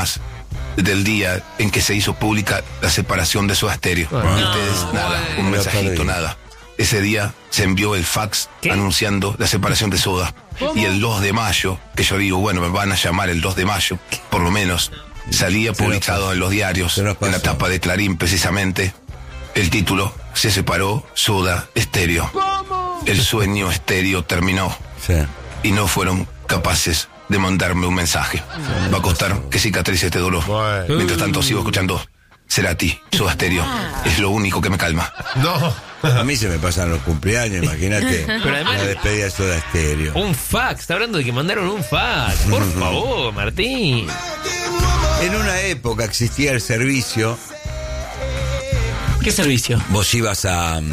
del día en que se hizo pública la separación de Soda Stereo. Y ustedes, nada, un mensajito, nada. Ese día se envió el fax anunciando la separación de Soda. Y el 2 de mayo, que yo digo, bueno, me van a llamar el 2 de mayo, por lo menos, salía publicado en los diarios, en la tapa de Clarín precisamente, el título: se separó Soda Stereo. El sueño estéreo terminó. Sí. Y no fueron capaces de mandarme un mensaje. Va a costar que cicatrice este dolor. Mientras tanto sigo escuchando Cerati, Soda Stereo. Es lo único que me calma. No. A mí se me pasan los cumpleaños, imagínate. Pero además, la despedida de Soda Stereo. Un fax, está hablando de que mandaron un fax. Por favor, Martín. En una época existía el servicio. ¿Qué servicio? Vos ibas a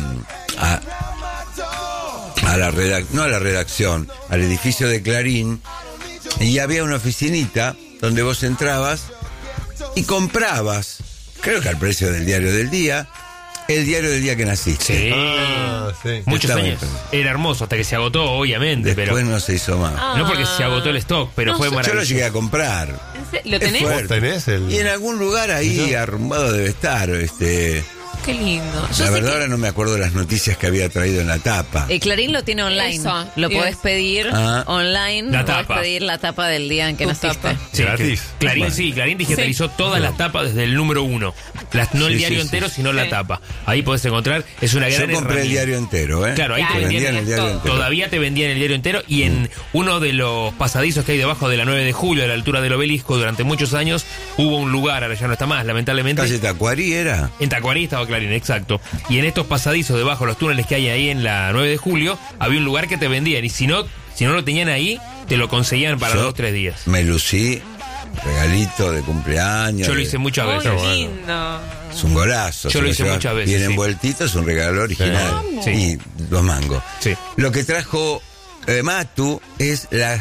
la no a la redacción, al edificio de Clarín, y había una oficinita donde vos entrabas y comprabas, creo que al precio del diario del día, el diario del día que naciste. Sí. Muchos años. Era hermoso hasta que se agotó, obviamente. Después no se hizo más. No porque se agotó el stock, pero fue maravilloso. Yo lo llegué a comprar. ¿Lo tenés? ¿Vos tenés el...? Y en algún lugar ahí arrumbado debe estar, Qué lindo. La verdad ahora no me acuerdo de las noticias que había traído en la tapa. Clarín lo tiene online. Eso. Lo podés pedir online. La podés tapa. pedir la tapa del día en que naciste. Sí, Gratis. Clarín digitalizó todas las tapas desde el número 1. No el diario entero, sino la tapa. Ahí podés encontrar, es una gran Yo compré herramienta. el diario entero, Claro, ahí te vendían el diario entero. Todavía te vendían el diario entero, y en uno de los pasadizos que hay debajo de la 9 de julio, a la altura del obelisco, durante muchos años, hubo un lugar, ahora ya no está más, lamentablemente. ¿Calle Tacuarí era? En Tacuarí estaba Clarín, exacto. Y en estos pasadizos debajo, los túneles que hay ahí en la 9 de julio, había un lugar que te vendían, y si no lo tenían ahí, te lo conseguían para 2 o 3 días. Me lucí, regalito de cumpleaños. Yo lo hice muchas veces. Muy lindo. Es un golazo. Yo lo hice muchas veces. Bien envueltito, es un regalo original. Sí. Y los mangos. Sí. Lo que trajo Matu es la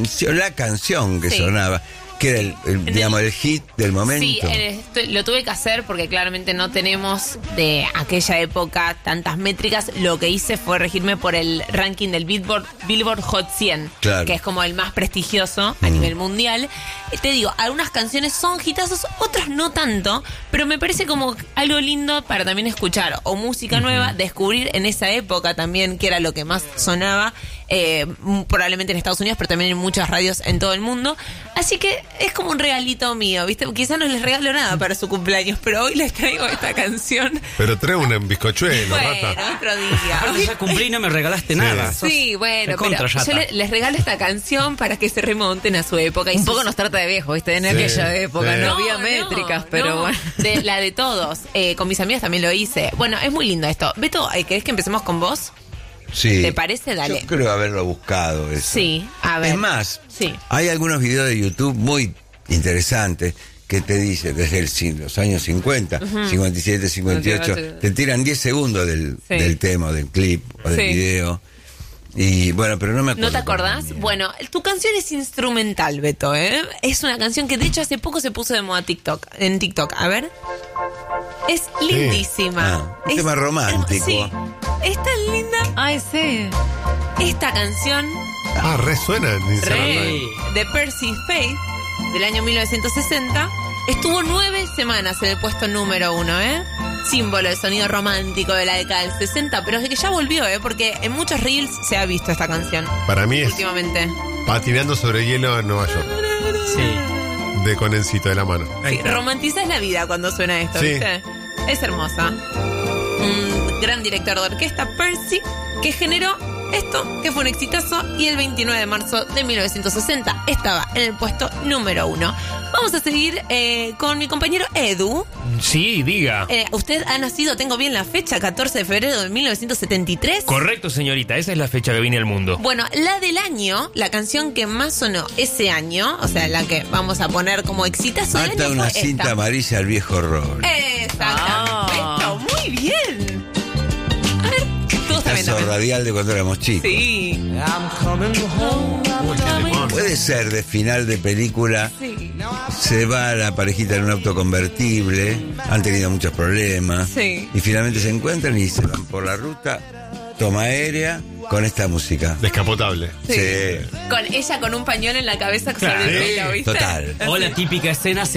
canción que sonaba, que era el hit del momento. Sí, lo tuve que hacer porque claramente no tenemos de aquella época tantas métricas. Lo que hice fue regirme por el ranking del Billboard Hot 100, claro, que es como el más prestigioso a nivel mundial. Te digo, algunas canciones son hitazos, otras no tanto, pero me parece como algo lindo para también escuchar, o música nueva, descubrir en esa época también que era lo que más sonaba, probablemente en Estados Unidos, pero también en muchas radios en todo el mundo. Así que es como un regalito mío, ¿viste? Quizás no les regalo nada para su cumpleaños, pero hoy les traigo esta canción. Pero trae un bizcochuelo, Bueno, rata. otro día. Aparte ya cumplí y no me regalaste nada. Sí, bueno, Recontra pero yo yata. les regalo esta canción para que se remonten a su época. Un poco nos trata de viejo, ¿viste? En aquella época Sí. no había métricas, pero no, bueno. la de todos. Con mis amigas también lo hice. Bueno, es muy lindo esto. Beto, ¿querés que empecemos con vos? Sí. ¿Te parece? Dale. Yo creo haberlo buscado eso. Sí, a ver. Es más, Sí. hay algunos videos de YouTube muy interesantes que te dice desde los años 50, 57, 58, te tiran 10 segundos del tema, del clip o del video. Y bueno, pero no me acuerdo. ¿No te acordás? Bueno, tu canción es instrumental, Beto, ¿eh? Es una canción que de hecho hace poco se puso de moda en TikTok. A ver. Es lindísima. Un tema romántico. Sí. Es tan linda. Ay, sí. Esta canción Resuena en Instagram. de Percy Faith del año 1960 estuvo 9 semanas en el puesto número 1, ¿eh? Símbolo de sonido romántico de la década del 60, pero es que ya volvió, porque en muchos reels se ha visto esta canción. Para mí es últimamente. Patinando sobre hielo en Nueva York. Sí. De Conencito de la mano. Sí, romantizás la vida cuando suena esto, Sí. ¿viste? Es hermosa. Un gran director de orquesta, Percy, que generó esto, que fue un exitazo, y el 29 de marzo de 1960 estaba en el puesto número 1. Vamos a seguir con mi compañero Edu. Sí, diga. Usted ha nacido, tengo bien la fecha, 14 de febrero de 1973. Correcto, señorita, esa es la fecha que vine al mundo. Bueno, la del año, la canción que más sonó ese año, o sea, la que vamos a poner como exitazo del Ata año una fue cinta esta. amarilla al viejo roble. Exacto, muy bien. A ver, todos también. Caso radial de cuando éramos chicos. Sí. Puede ser de final de película. Sí. Se va la parejita en un auto convertible. Han tenido muchos problemas. Sí. Y finalmente se encuentran y se van por la ruta. Toma aérea. con esta música. Descapotable. Sí. Con ella con un pañuelo en la cabeza Claro. sobre el pelo, ¿viste? Total. O la típica escena